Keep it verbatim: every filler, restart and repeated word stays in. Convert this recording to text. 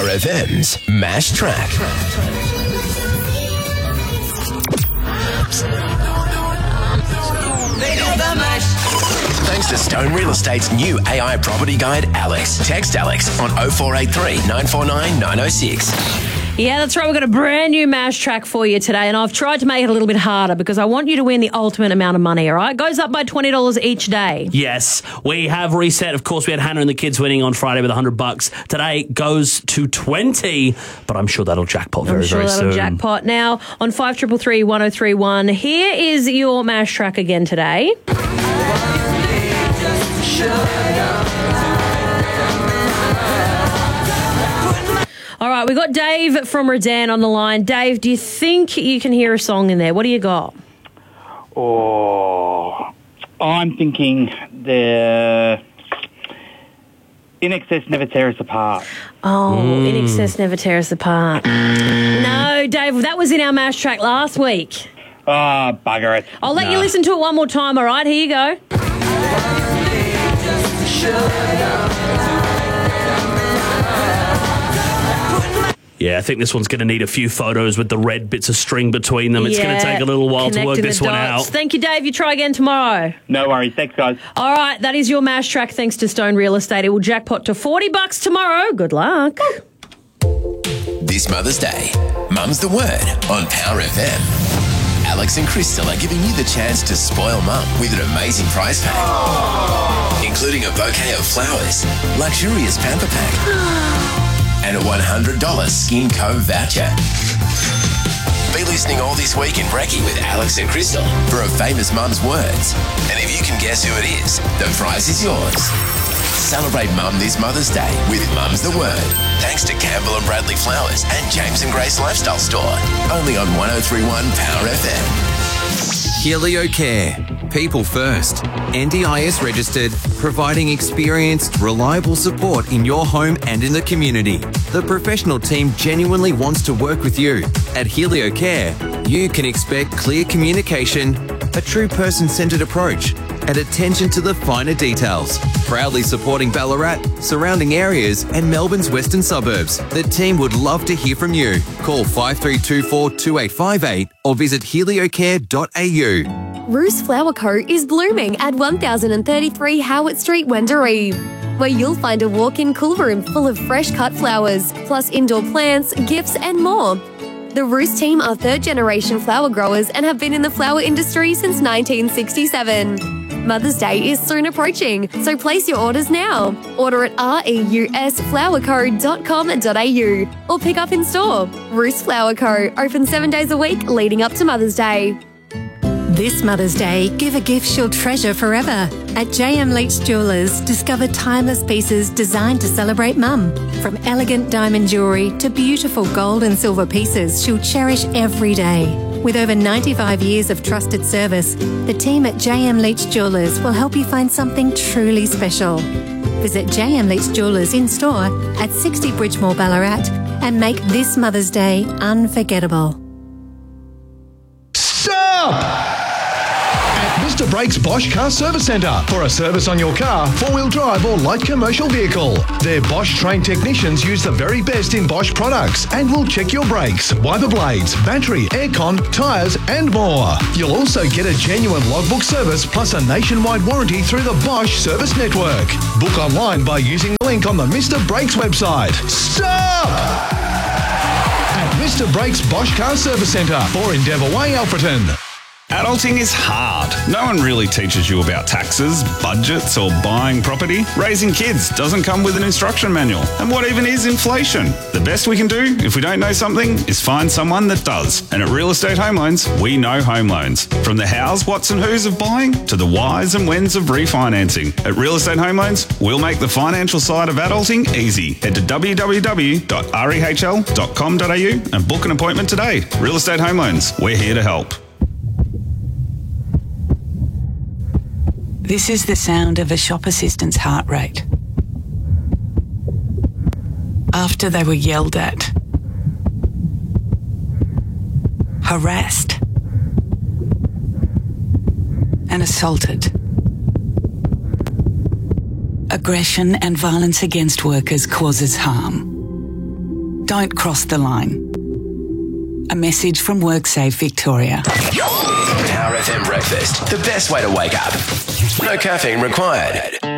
Power F M's Mash Track. Thanks to Stone Real Estate's new A I property guide, Alex. Text Alex on oh four eight three, nine four nine, nine oh six. Yeah, that's right. We've got a brand new Mash Track for you today, and I've tried to make it a little bit harder because I want you to win the ultimate amount of money, all right? It goes up by twenty dollars each day. Yes, we have reset. Of course, we had Hannah and the kids winning on Friday with one hundred bucks. Today goes to twenty, but I'm sure that'll jackpot very, I'm sure very that'll soon. jackpot. Now, on five three three, one oh three one, here is your Mash Track again today. All right, we got Dave from Redan on the line. Dave, do you think you can hear a song in there? What do you got? Oh, I'm thinking the In Excess Never Tear Us Apart. Oh, mm. In Excess Never Tear Us Apart. No, Dave, that was in our Mash Track last week. Ah, oh, bugger it. I'll let no. you listen to it one more time, all right? Here you go. Yeah, I think this one's going to need a few photos with the red bits of string between them. It's yeah, going to take a little while to work this one out. Thank you, Dave. You try again tomorrow. No worries. Thanks, guys. All right, that is your Mash Track thanks to Stone Real Estate. It will jackpot to forty bucks tomorrow. Good luck. This Mother's Day, Mum's the Word on Power F M. Alex and Crystal are giving you the chance to spoil Mum with an amazing prize pack, including a bouquet of flowers, luxurious pamper pack, and a one hundred dollars Skin Co voucher. Be listening all this week in Brekkie with Alex and Crystal for a famous mum's words. And if you can guess who it is, the prize is yours. Celebrate Mum this Mother's Day with Mum's the Word. Thanks to Campbell and Bradley Flowers and James and Grace Lifestyle Store. Only on one oh three point one Power F M. Helio Care. People first. N D I S registered, providing experienced, reliable support in your home and in the community. The professional team genuinely wants to work with you. At Helio Care, you can expect clear communication, a true person-centred approach, and attention to the finer details. Proudly supporting Ballarat, surrounding areas, and Melbourne's western suburbs. The team would love to hear from you. Call five three two four, two eight five eight or visit heliocare dot a u. Roos Flower Co. is blooming at one thousand thirty-three Howard Street, Wendouree, where you'll find a walk-in cool room full of fresh cut flowers, plus indoor plants, gifts and more. The Roos team are third-generation flower growers and have been in the flower industry since nineteen sixty-seven. Mother's Day is soon approaching, so place your orders now. Order at reus flower co dot com dot a u or pick up in store. Roos Flower Co. open seven days a week leading up to Mother's Day. This Mother's Day, give a gift she'll treasure forever. At J M Leach Jewellers, discover timeless pieces designed to celebrate Mum. From elegant diamond jewellery to beautiful gold and silver pieces she'll cherish every day. With over ninety-five years of trusted service, the team at J M Leach Jewellers will help you find something truly special. Visit J M Leach Jewellers in store at sixty Bridgemore, Ballarat and make this Mother's Day unforgettable. Stop! At Mister Brakes Bosch Car Service Centre for a service on your car, four-wheel drive or light commercial vehicle. Their Bosch trained technicians use the very best in Bosch products and will check your brakes, wiper blades, battery, aircon, tyres and more. You'll also get a genuine logbook service plus a nationwide warranty through the Bosch Service Network. Book online by using the link on the Mister Brakes website. Stop! At Mister Brakes Bosch Car Service Centre for Endeavour Way, Alfreton. Adulting is hard. No one really teaches you about taxes, budgets, or buying property. Raising kids doesn't come with an instruction manual. And what even is inflation? The best we can do, if we don't know something, is find someone that does. And at Real Estate Home Loans, we know home loans. From the hows, whats and whos of buying to the whys and whens of refinancing. At Real Estate Home Loans, we'll make the financial side of adulting easy. Head to w w w dot rehl dot com dot a u and book an appointment today. Real Estate Home Loans, we're here to help. This is the sound of a shop assistant's heart rate. After they were yelled at, harassed, and assaulted. Aggression and violence against workers causes harm. Don't cross the line. A message from WorkSafe Victoria. Power F M breakfast. The best way to wake up. No caffeine required.